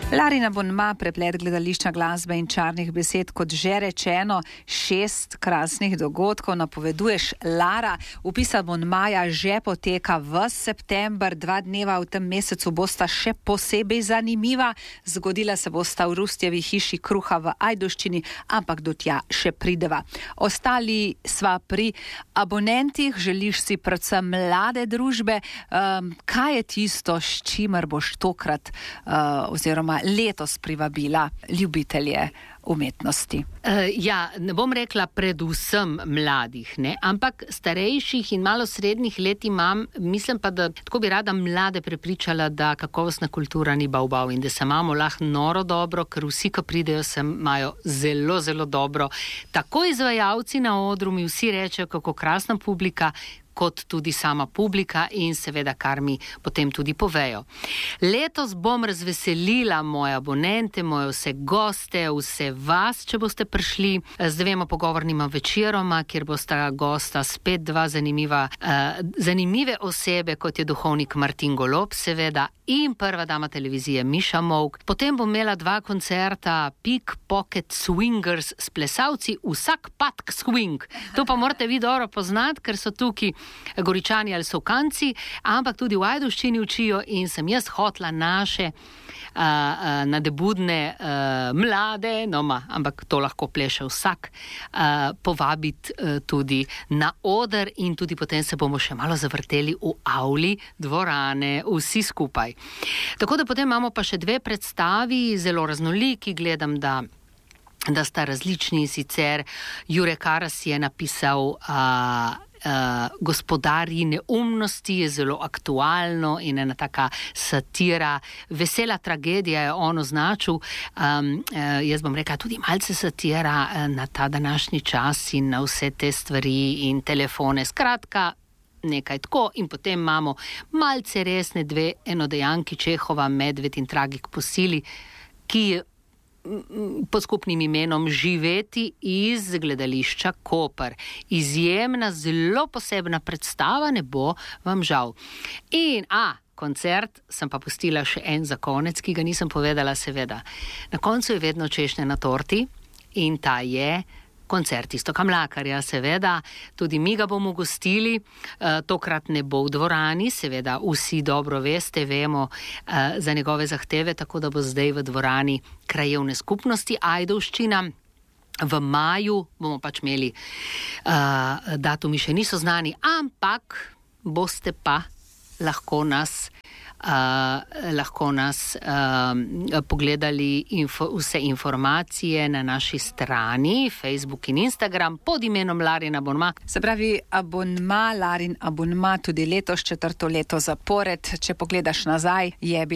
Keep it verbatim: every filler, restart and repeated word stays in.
Larin abonma, preplet gledališča, glasbe in čarnih besed, kot že rečeno, šest krasnih dogodkov napoveduješ, Lara. Vpis abonmaja že poteka v september, dva dneva v tem mesecu bosta še posebej zanimiva. Zgodila se bosta v Rustjevi hiši Kruha v Ajdovščini, ampak do tja še prideva. Ostali sva pri abonentih, želiš si predvsem mlade družbe. Um, kaj je tisto, s čimer boš tokrat uh, oziroma letos privabila ljubitelje umetnosti? Uh, ja, ne bom rekla predvsem mladih, ne, ampak starejših in malo srednjih let imam, mislim pa, da tako bi rada mlade prepričala, da kakovostna kultura ni bav-bav in da se imamo lahko noro dobro, ker vsi, ko pridejo, se imajo zelo, zelo dobro. Tako izvajalci na odru mi vsi rečejo, kako krasna publika, kot tudi sama publika in seveda, kar mi potem tudi povejo. Letos bom razveselila moje abonente, moje vse goste, vse vas, če boste prišli z dvema pogovornima večeroma, kjer bosta gosta spet dva zanimiva, uh, zanimive osebe, kot je duhovnik Martin Golob, seveda, in prva dama televizije Miša Molk. Potem bom imela dva koncerta Pickpocket Swingers s plesalci Vsak patk swing. To pa morate vi dobro poznati, ker so tukaj Goričani ali Sovkanci, ampak tudi v Ajdovščini učijo in sem jaz hotla naše uh, uh, nadebudne uh, mlade, no ma, ampak to lahko pleše vsak, uh, povabiti uh, tudi na oder in tudi potem se bomo še malo zavrteli v avli dvorane, vsi skupaj. Tako da potem imamo pa še dve predstavi, zelo raznoliki, gledam, da da sta različni, sicer Jure Karas je napisal uh, Uh, Gospodarji neumnosti, je zelo aktualno in ena taka satira, vesela tragedija je on označil, um, uh, jaz bom rekla tudi malce satira uh, na ta današnji čas in na vse te stvari in telefone, skratka nekaj tako. In potem imamo malce resne dve enodejanki Čehova, Medved in Tragik po sili, ki je pod skupnim imenom Živeti iz gledališča Koper. Izjemna, zelo posebna predstava, ne bo vam žal. In, a, koncert sem pa pustila še en za konec, ki ga nisem povedala, seveda. Na koncu je vedno češnja na torti in ta je koncert Iztoka Mlakarja, seveda, tudi mi ga bomo gostili, uh, tokrat ne bo v dvorani, seveda vsi dobro veste, vemo uh, za njegove zahteve, tako da bo zdaj v dvorani krajevne skupnosti Ajdovščina. V maju bomo pač imeli, uh, datumi še niso znani, ampak boste pa lahko nas Uh, lahko nas uh, pogledali info, vse informacije na naši strani Facebook in Instagram pod imenom Larin abonma. Se pravi, abonma, Larin abonma tudi letos četrto leto zapored. Če pogledaš nazaj, je